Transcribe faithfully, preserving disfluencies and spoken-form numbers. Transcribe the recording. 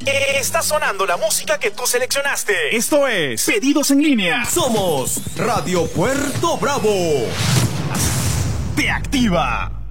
Está sonando la música que tú seleccionaste. Esto es Pedidos en Línea. Somos Radio Puerto Bravo. Te activa.